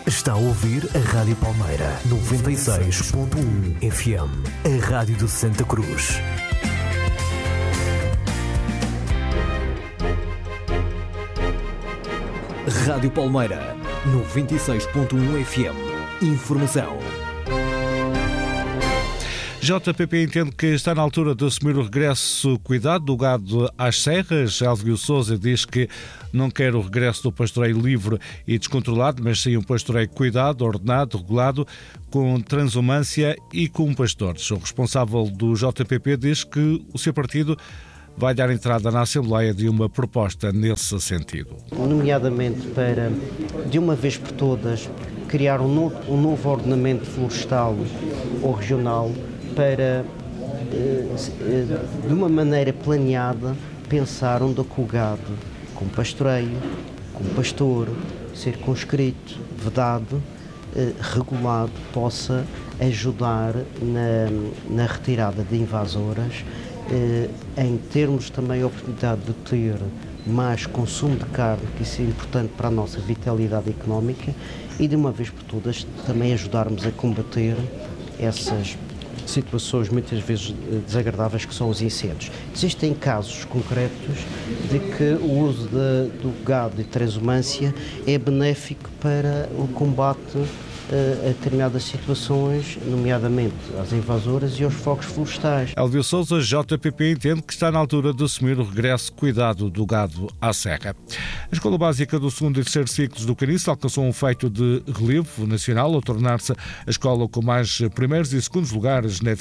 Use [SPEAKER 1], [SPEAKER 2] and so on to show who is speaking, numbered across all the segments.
[SPEAKER 1] Está a ouvir a Rádio Palmeira 96.1 FM, a rádio de Santa Cruz. Rádio Palmeira 96.1 FM. Informação.
[SPEAKER 2] JPP entende que está na altura de assumir o regresso cuidado do gado às serras. Elvio Sousa diz que não quer o regresso do pastoreio livre e descontrolado, mas sim um pastoreio cuidado, ordenado, regulado, com transumância e com pastores. O responsável do JPP diz que o seu partido vai dar entrada na Assembleia de uma proposta nesse sentido.
[SPEAKER 3] Nomeadamente para, de uma vez por todas, criar um novo ordenamento florestal ou regional para, de uma maneira planeada, pensar onde é que o gado, com pastoreio, com pastor, circunscrito, vedado, regulado, possa ajudar na retirada de invasoras, em termos também a oportunidade de ter mais consumo de carne, que isso é importante para a nossa vitalidade económica, e de uma vez por todas também ajudarmos a combater essas situações muitas vezes desagradáveis que são os incêndios. Existem casos concretos de que o uso do gado e transumância é benéfico para o combate a determinadas situações, nomeadamente às invasoras e aos focos florestais.
[SPEAKER 2] Elvio Sousa, JPP, entende que está na altura de assumir o regresso cuidado do gado à serra. A Escola Básica do 2º e 3º ciclos do Caniço alcançou um feito de relevo nacional ao tornar-se a escola com mais primeiros e segundos lugares na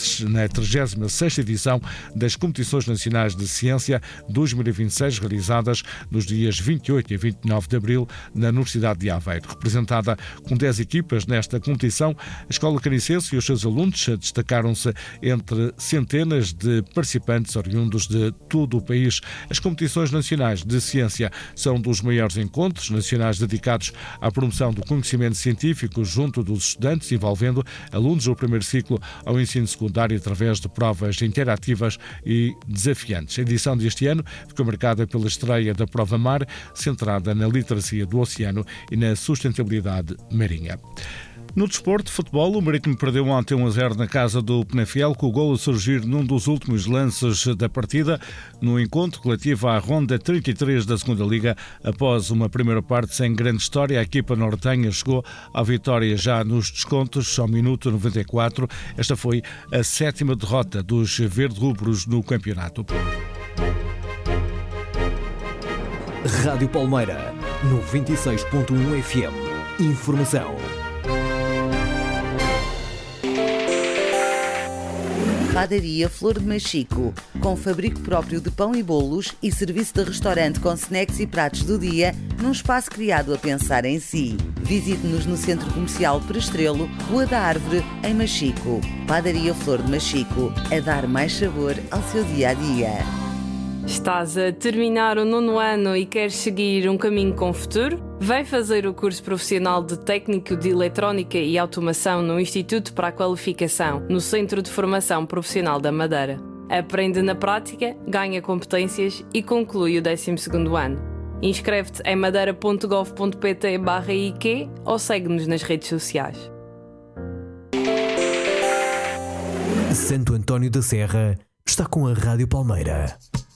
[SPEAKER 2] 36ª edição das Competições Nacionais de Ciência 2026, realizadas nos dias 28 e 29 de abril na Universidade de Aveiro. Representada com 10 equipas nesta competição, a Escola Canicense e os seus alunos destacaram-se entre centenas de participantes oriundos de todo o país. As competições nacionais de ciência são dos maiores encontros nacionais dedicados à promoção do conhecimento científico junto dos estudantes, envolvendo alunos do primeiro ciclo ao ensino secundário através de provas interativas e desafiantes. A edição deste ano ficou marcada pela estreia da Prova Mar, centrada na literacia do oceano e na sustentabilidade marinha. No desporto, futebol, o Marítimo perdeu ontem 1-0 na casa do Penafiel, com o golo a surgir num dos últimos lances da partida, no encontro relativo à ronda 33 da segunda Liga. Após uma primeira parte sem grande história, a equipa nortenha chegou à vitória já nos descontos, ao minuto 94. Esta foi a 7ª derrota dos verde-rubros no campeonato.
[SPEAKER 1] Rádio Palmeira 96.1 FM. Informação.
[SPEAKER 4] Padaria Flor de Machico, com fabrico próprio de pão e bolos e serviço de restaurante com snacks e pratos do dia, num espaço criado a pensar em si. Visite-nos no Centro Comercial Perestrelo, Rua da Árvore, em Machico. Padaria Flor de Machico, a dar mais sabor ao seu dia-a-dia.
[SPEAKER 5] Estás a terminar o 9º ano e queres seguir um caminho com futuro? Vem fazer o curso profissional de Técnico de Eletrónica e Automação no Instituto para a Qualificação, no Centro de Formação Profissional da Madeira. Aprende na prática, ganha competências e conclui o 12º ano. Inscreve-te em madeira.gov.pt/IQ ou segue-nos nas redes sociais.
[SPEAKER 1] Santo António da Serra está com a Rádio Palmeira.